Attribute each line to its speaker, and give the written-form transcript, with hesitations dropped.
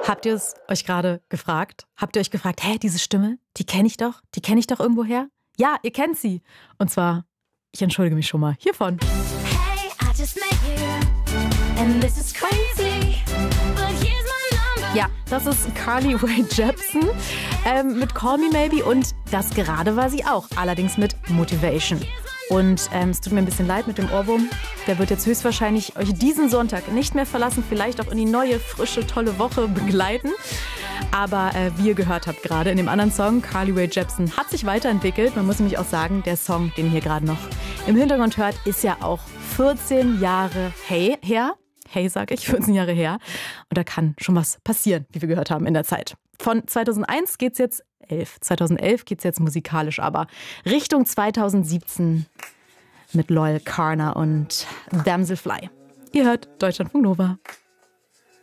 Speaker 1: Habt ihr es euch gerade gefragt? Habt ihr euch gefragt, diese Stimme, die kenne ich doch irgendwoher? Ja, ihr kennt sie. Und zwar, ich entschuldige mich schon mal, hiervon.
Speaker 2: Hey, I just met you, and this is crazy, but here's my number.
Speaker 1: Ja, das ist Carly Rae Jepsen mit Call Me Maybe und das gerade war sie auch, allerdings mit Motivation. Und es tut mir ein bisschen leid mit dem Ohrwurm. Der wird jetzt höchstwahrscheinlich euch diesen Sonntag nicht mehr verlassen, vielleicht auch in die neue, frische, tolle Woche begleiten. Aber wie ihr gehört habt gerade in dem anderen Song, Carly Rae Jepsen hat sich weiterentwickelt. Man muss nämlich auch sagen, der Song, den ihr hier gerade noch im Hintergrund hört, ist ja auch 14 Jahre her. Hey, sage ich, 14 Jahre her. Und da kann schon was passieren, wie wir gehört haben in der Zeit. Von 2011 geht's jetzt musikalisch, aber Richtung 2017 mit Loyal Carner und Damselfly. Ihr hört Deutschlandfunk Nova.